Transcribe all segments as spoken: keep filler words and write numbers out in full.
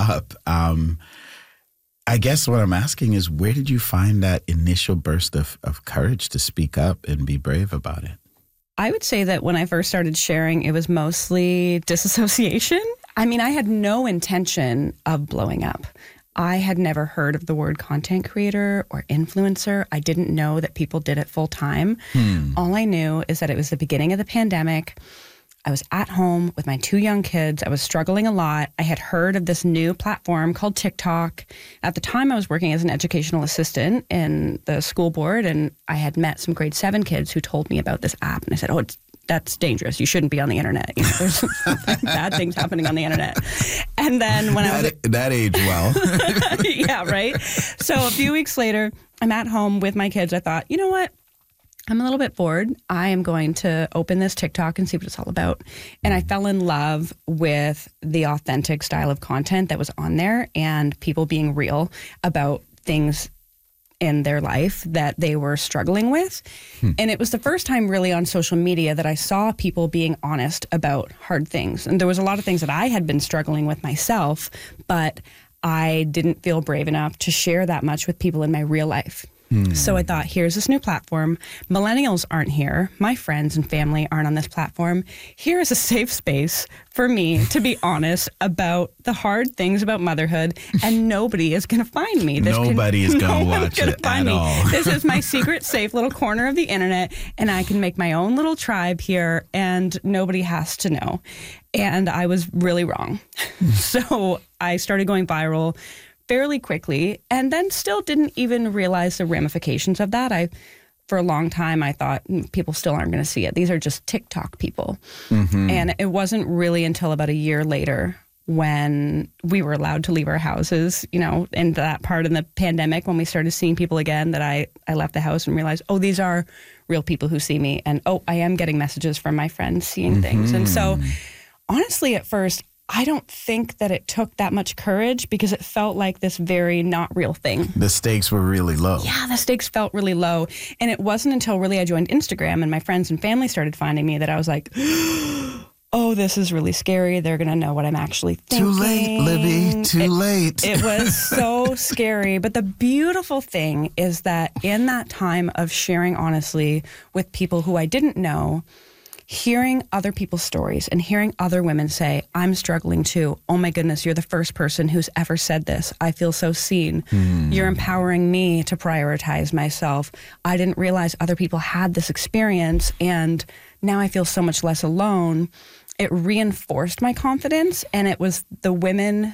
up. Um, I guess what I'm asking is, where did you find that initial burst of, of courage to speak up and be brave about it? I would say that when I first started sharing, it was mostly disassociation. I mean, I had no intention of blowing up. I had never heard of the word content creator or influencer. I didn't know that people did it full time. Hmm. All I knew is that it was the beginning of the pandemic. I was at home with my two young kids. I was struggling a lot. I had heard of this new platform called TikTok. At the time, I was working as an educational assistant in the school board, and I had met some grade seven kids who told me about this app. And I said, oh, it's, that's dangerous. You shouldn't be on the internet. You know, there's bad things happening on the internet. And then when that, I was... That age well. Yeah, right? So a few weeks later, I'm at home with my kids. I thought, you know what? I'm a little bit bored. I am going to open this TikTok and see what it's all about. And I fell in love with the authentic style of content that was on there and people being real about things in their life that they were struggling with. Hmm. And it was the first time really on social media that I saw people being honest about hard things. And there was a lot of things that I had been struggling with myself, but I didn't feel brave enough to share that much with people in my real life. Hmm. So I thought, here's this new platform. Millennials aren't here. My friends and family aren't on this platform. Here is a safe space for me to be honest about the hard things about motherhood, and nobody is going to find me. This nobody can, is going to watch it at me. all. This is my secret, safe little corner of the internet, and I can make my own little tribe here, and nobody has to know. And I was really wrong. So I started going viral fairly quickly, and then still didn't even realize the ramifications of that. I, for a long time, I thought people still aren't going to see it. These are just TikTok people. Mm-hmm. And it wasn't really until about a year later when we were allowed to leave our houses, you know, in that part of the pandemic, when we started seeing people again, that I, I left the house and realized, oh, these are real people who see me. And, oh, I am getting messages from my friends seeing mm-hmm. things. And so, honestly, at first, I don't think that it took that much courage because it felt like this very not real thing. The stakes were really low. Yeah, the stakes felt really low. And it wasn't until really I joined Instagram and my friends and family started finding me that I was like, oh, this is really scary. They're going to know what I'm actually thinking. Too late, Libby. Too it, late. It was so scary. But the beautiful thing is that in that time of sharing honestly with people who I didn't know, hearing other people's stories and hearing other women say, I'm struggling too. Oh my goodness, you're the first person who's ever said this. I feel so seen. Mm. You're empowering me to prioritize myself. I didn't realize other people had this experience, and now I feel so much less alone. It reinforced my confidence, and it was the women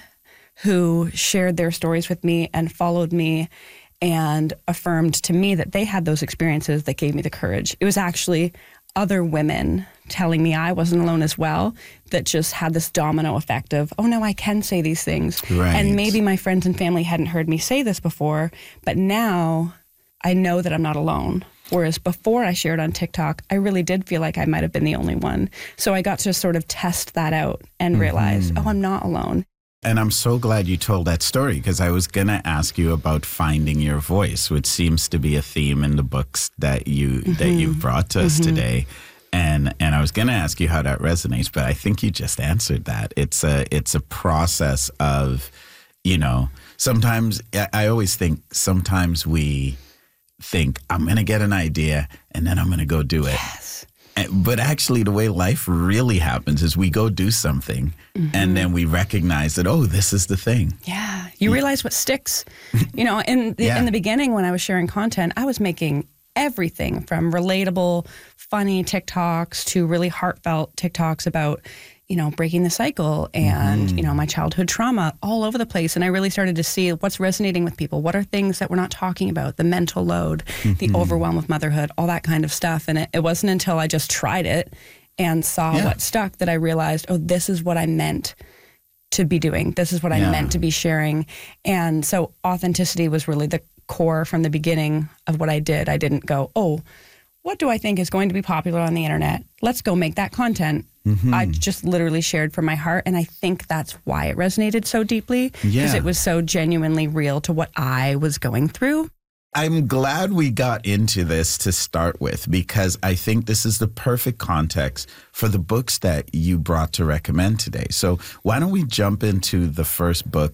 who shared their stories with me and followed me and affirmed to me that they had those experiences that gave me the courage. It was actually other women telling me I wasn't alone as well that just had this domino effect of, oh no, I can say these things. Right. And maybe my friends and family hadn't heard me say this before, but now I know that I'm not alone. Whereas before I shared on TikTok, I really did feel like I might have been the only one. So I got to sort of test that out and realize, mm-hmm. oh, I'm not alone. And I'm so glad you told that story, because I was going to ask you about finding your voice, which seems to be a theme in the books that you mm-hmm. that you've brought to us mm-hmm. today. And and I was going to ask you how that resonates, but I think you just answered that. It's a it's a process of, you know, sometimes I always think sometimes we think I'm going to get an idea and then I'm going to go do it. Yes. But actually, the way life really happens is we go do something mm-hmm. and then we recognize that, oh, this is the thing. Yeah. You yeah. realize what sticks. You know, in the, yeah. in the beginning when I was sharing content, I was making everything from relatable, funny TikToks to really heartfelt TikToks about, you know, breaking the cycle and, mm. you know, my childhood trauma all over the place. And I really started to see what's resonating with people. What are things that we're not talking about? The mental load, mm-hmm. the overwhelm of motherhood, all that kind of stuff. And it, it wasn't until I just tried it and saw yeah. what stuck that I realized, oh, this is what I meant to be doing. This is what yeah. I meant to be sharing. And so authenticity was really the core from the beginning of what I did. I didn't go, oh, what do I think is going to be popular on the internet? Let's go make that content. Mm-hmm. I just literally shared from my heart, and I think that's why it resonated so deeply, because yeah. it was so genuinely real to what I was going through. I'm glad we got into this to start with, because I think this is the perfect context for the books that you brought to recommend today. So why don't we jump into the first book